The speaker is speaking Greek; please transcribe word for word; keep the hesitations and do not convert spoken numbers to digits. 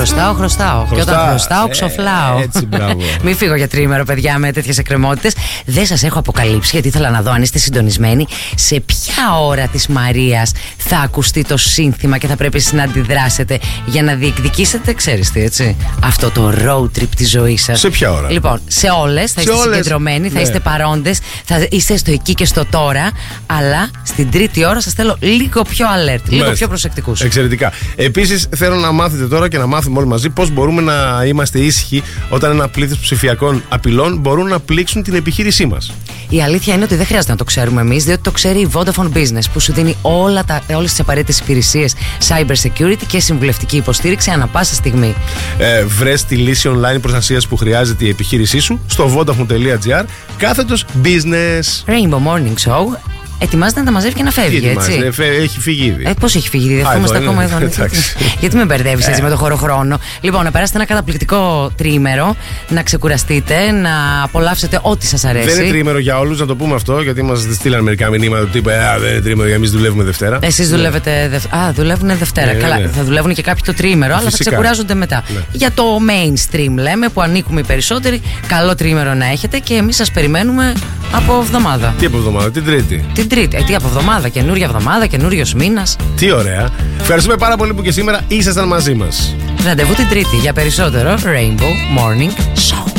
χρωστάω, χρωστάω. Και όταν χρωστάω, ξοφλάω. Ε, έτσι, μπράβο. Μην φύγω για τρίμερο, παιδιά, με τέτοιες εκκρεμότητες. Δεν σας έχω αποκαλύψει, γιατί ήθελα να δω αν είστε συντονισμένοι. Σε ποια ώρα της Μαρίας θα ακουστεί το σύνθημα και θα πρέπει εσείς να αντιδράσετε για να διεκδικήσετε, ξέρεις τι, έτσι, αυτό το road trip της ζωής σας. Σε ποια ώρα? Λοιπόν, σε όλες θα σε είστε όλες. συγκεντρωμένοι, θα ναι. είστε παρόντες, θα είστε στο εκεί και στο τώρα. Αλλά στην τρίτη ώρα σας θέλω λίγο πιο alert, λίγο Μάλιστα. πιο προσεκτικούς. Εξαιρετικά. Επίσης, θέλω να μάθετε τώρα και να μάθουμε όλοι μαζί πώς μπορούμε να είμαστε ήσυχοι όταν ένα πλήθος ψηφιακών απειλών μπορούν να πλήξουν την επιχείρησή μας. Η αλήθεια είναι ότι δεν χρειάζεται να το ξέρουμε εμείς, διότι το ξέρει η Vodafone Business, που σου δίνει όλα τα, όλες τις απαραίτητες υπηρεσίες cyber security και συμβουλευτική υποστήριξη ανά πάσα στιγμή. Ε, βρες τη λύση online προστασίας που χρειάζεται η επιχείρησή σου στο vodafone.gr κάθετος business. Rainbow Morning Show ετοιμάζεται να τα μαζεύει και να φεύγει, έτσι. Ε, φε, έχει φύγει ήδη. Ε, πώς έχει φύγει, δεν είμαστε ακόμα εδώ. Γιατί με μπερδεύεις έτσι με το χώρο-χρόνο. Λοιπόν, να περάσετε ένα καταπληκτικό τριήμερο, να ξεκουραστείτε, να απολαύσετε ό,τι σας αρέσει. Δεν είναι τριήμερο για όλους, να το πούμε αυτό, γιατί μας στείλαν μερικά μηνύματα του τύπου Α, δεν είναι τριήμερο, εμείς δουλεύουμε Δευτέρα. Εσείς δουλεύετε Δευτέρα. Α, δουλεύουν Δευτέρα. Ναι, Καλά, ναι. θα δουλεύουν και κάποιοι το τριήμερο, αλλά Φυσικά. θα ξεκουράζονται μετά. Ναι. Για το mainstream λέμε, που ανήκουμε οι περισσότεροι, καλό τριήμερο να έχετε και εμείς σας περιμένουμε από εβδομάδα. Τι από εβδομάδα, την Τρίτη. Την Τρίτη. Ε, τι από εβδομάδα, καινούρια εβδομάδα, καινούριος μήνας. Τι ωραία. Ευχαριστούμε πάρα πολύ που και σήμερα ήσασταν μαζί μας. Ραντεβού την Τρίτη για περισσότερο Rainbow Morning Show.